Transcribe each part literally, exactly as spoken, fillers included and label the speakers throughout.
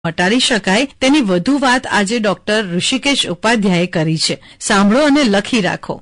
Speaker 1: મટાડી શકાય તેની વધુ વાત આજે ડોક્ટર ઋષિકેશ ઉપાધ્યાયે કરી છે. સાંભળો અને લખી રાખો.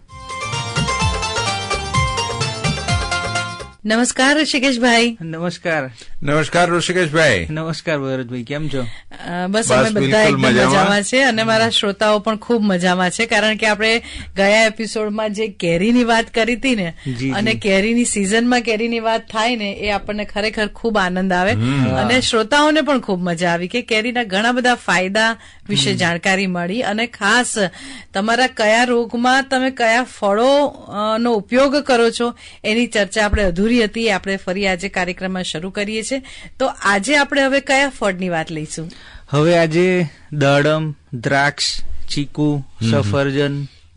Speaker 1: નમસ્કાર ઋષિકેશભાઈ.
Speaker 2: નમસ્કાર.
Speaker 3: નમસ્કાર ઋષિકેશભાઈ.
Speaker 2: નમસ્કાર ભરતભાઈ, કેમ છો?
Speaker 1: બસ અમે બધા એકદમ મજામાં છે અને મારા શ્રોતાઓ પણ ખૂબ મજામાં છે, કારણ કે આપણે ગયા એપિસોડમાં જે કેરીની વાત કરી હતી ને, અને કેરીની સિઝનમાં કેરીની વાત થાય ને એ આપણને ખરેખર ખૂબ આનંદ આવે અને શ્રોતાઓને પણ ખૂબ મજા આવી કે કેરીના ઘણા બધા ફાયદા વિશે જાણકારી મળી અને ખાસ તમારા કયા રોગમાં તમે કયા ફળો નો ઉપયોગ કરો છો એની ચર્ચા આપણે અધૂરી હતી. આપણે ફરી આજે કાર્યક્રમમાં શરૂ કરીએ છીએ. તો આજે આપણે હવે કયા ફળની વાત લઈશું?
Speaker 2: હવે આજે દાડમ, દ્રાક્ષ, ચીકુ, સફરજન,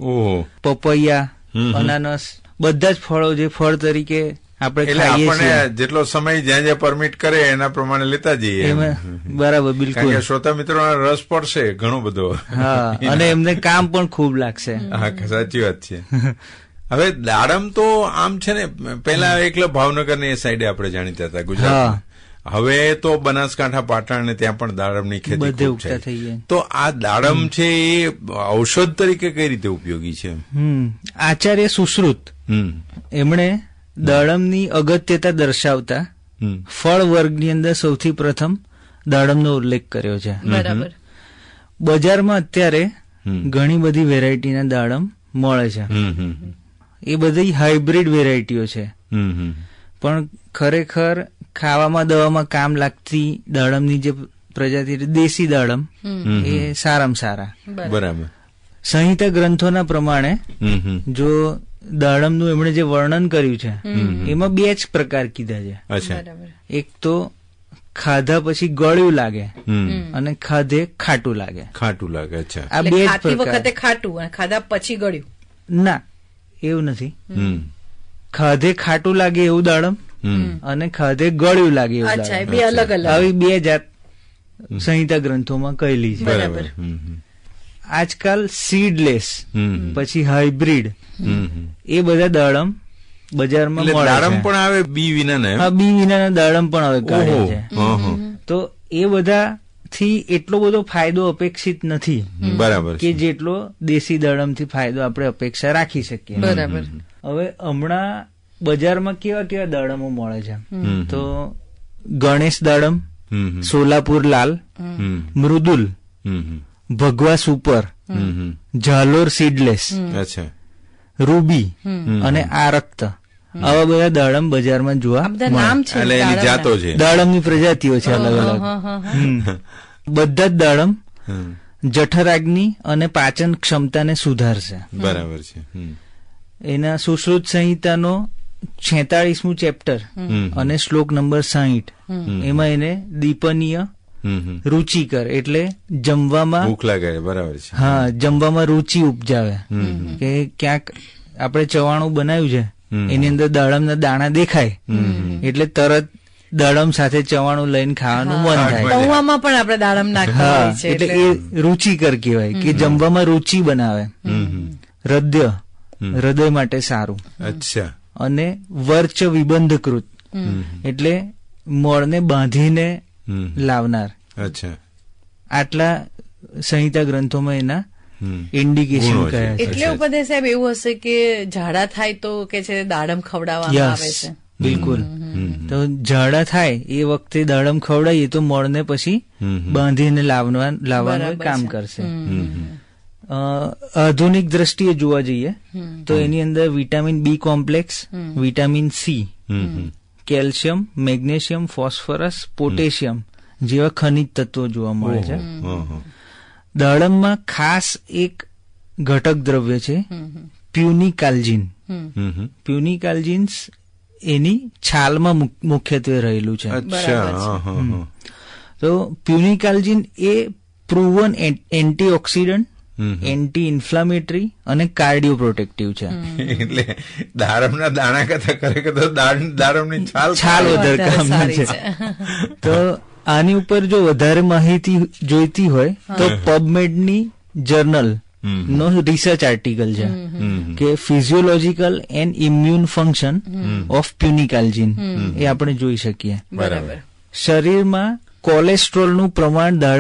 Speaker 2: પપૈયા, અનાનસ બધા જ ફળો જે ફળ તરીકે આપણે ખાઈએ છીએ,
Speaker 3: જેટલો સમય જ્યાં જ્યાં પરમિટ કરે એના પ્રમાણે લેતા જઈએ.
Speaker 2: બરાબર, બિલકુલ.
Speaker 3: શ્રોતા મિત્રો રસ પડશે ઘણો બધો.
Speaker 2: હા, અને એમને કામ પણ ખૂબ લાગશે.
Speaker 3: હા, સાચી વાત છે. હવે દાડમ તો આમ છે ને, પેલા એકલા ભાવનગર ની સાઈડે આપણે જાણીતા હતા ગુજરાત. હવે તો બનાસકાંઠા, પાટણ ને ત્યાં પણ દાડમની ખેતી ખૂબ છે. તો આ દાડમ છે એ ઔષધ તરીકે કઈ રીતે ઉપયોગી છે?
Speaker 2: આચાર્ય સુશ્રુત એમણે દાડમની અગત્યતા દર્શાવતા ફળ વર્ગની અંદર સૌથી પ્રથમ દાડમનો ઉલ્લેખ કર્યો છે.
Speaker 1: બરાબર.
Speaker 2: બજારમાં અત્યારે ઘણી બધી વેરાયટીના દાડમ મળે છે. એ બધી હાઇબ્રિડ વેરાયટીઓ છે, પણ ખરેખર ખાવામાં દવામાં કામ લાગતી દાડમની જે પ્રજાતિ દેશી દાડમ એ સારામાં સારા.
Speaker 3: બરાબર.
Speaker 2: સંહિતા ગ્રંથોના પ્રમાણે જો દાડમનું એમણે જે વર્ણન કર્યું છે એમાં બે જ પ્રકાર કીધા છે. એક તો ખાધા પછી ગળ્યું લાગે અને ખાધે ખાટું લાગે.
Speaker 3: ખાટું લાગે. અચ્છા.
Speaker 2: આ બે જ પ્રકાર.
Speaker 1: વખતે ખાટું અને ખાધા પછી ગળ્યું?
Speaker 2: ના, એવું નથી. ખાધે ખાટું લાગે એવું દાડમ અને ખાધે ગળ્યું લાગે એવું દાડમ,
Speaker 1: બે અલગ અલગ
Speaker 2: આવી બે જાત સંહિતા ગ્રંથોમાં કહેલી છે.
Speaker 1: બરાબર.
Speaker 2: આજકાલ સીડલેસ પછી હાઇબ્રિડ એ બધા દાડમ બજારમાં મળે છે.
Speaker 3: દાડમ પણ આવે બી વિના.
Speaker 2: હા, બી વિનાના દાડમ પણ હવે કાઢે છે. તો એ બધા થી એટલો બધો ફાયદો અપેક્ષિત નથી.
Speaker 3: બરાબર.
Speaker 2: કે જેટલો દેશી દાડમ થી ફાયદો આપણે અપેક્ષા રાખી શકીએ.
Speaker 1: બરાબર.
Speaker 2: હવે હમણાં બજારમાં કેવા કેવા દાડમો મળે છે? તો ગણેશ દાડમ, સોલાપુર લાલ, મૃદુલ, ભગવા સુપર, ઝાલોર સીડલેસ, રૂબી અને આરક્ત, આવા બધા દાડમ બજારમાં જોવા મળે.
Speaker 3: જાતો છે,
Speaker 2: દાડમની પ્રજાતિઓ છે અલગ અલગ. બધા જ દાડમ જઠરાગ્નિ અને પાચન ક્ષમતાને સુધારશે.
Speaker 3: બરાબર છે.
Speaker 2: એના સુશ્રુત સંહિતાનો છેતાળીસમું ચેપ્ટર અને શ્લોક નંબર સાહીઠ એમાં એને દીપનીય, રુચિકર એટલે જમવામાં
Speaker 3: ભૂખ લાગે. બરાબર છે.
Speaker 2: હા, જમવામાં રુચિ ઉપજાવે. કે ક્યાંક આપણે ચવાણું બનાવ્યું છે એની અંદર દાડમના દાણા દેખાય એટલે તરત દાડમ સાથે ચવાણું લઈને ખાવાનું મન થાય.
Speaker 1: પૌવામાં પણ આપણે દાડમ નાખતા હોય છે,
Speaker 2: એટલે એ રુચિકર કહેવાય કે જમવામાં રુચિ બનાવે. હૃદય, હૃદય માટે સારું.
Speaker 3: અચ્છા.
Speaker 2: અને વર્ચ વિબંધકૃત એટલે મળને બાંધીને લાવનાર.
Speaker 3: અચ્છા.
Speaker 2: આટલા સંહિતા ગ્રંથોમાં એના ઇન્ડિકેશન કયા છે.
Speaker 1: એટલે ઉપદેશ સાહેબ એવું હશે કે ઝાડા થાય તો કે છે દાડમ ખવડાવવામાં આવે છે.
Speaker 2: બિલકુલ. તો ઝાડા થાય એ વખતે દાડમ ખવડાવીએ તો મળને પછી બાંધીને લાવવાનું કામ કરશે. આધુનિક દ્રષ્ટિએ જોવા જઈએ તો એની અંદર vitamin B complex, vitamin C, calcium, magnesium, phosphorus, potassium જેવા ખનિજ તત્વો જોવા મળે છે. દાડમમાં ખાસ એક ઘટક દ્રવ્ય છે પ્યુનિકાલ્જિન. પ્યુનિકાલ્જિન્સ એની છાલમાં મુખ્યત્વે રહેલું છે. તો પ્યુનિકાલ્જિન એ પ્રુવન એન્ટીઓક્સિડન્ટ, એન્ટી ઇન્ફ્લામેટરી અને કાર્ડિયો પ્રોટેક્ટિવ છે.
Speaker 3: એટલે દાડમના દાણા કરતા ખરેખર તો દાડમની છાલ
Speaker 2: છાલ વધારે કામની છે. તો આની ઉપર જો વધારે માહિતી જોઈતી હોય તો પબમેડની જર્નલ નો રિસર્ચ આર્ટિકલ છે કે physiological and immune function of પ્યુનિકાલ્જિન એ આપણે જોઈ શકીએ.
Speaker 1: બરાબર.
Speaker 2: શરીરમાં કોલેસ્ટ્રોલનું પ્રમાણ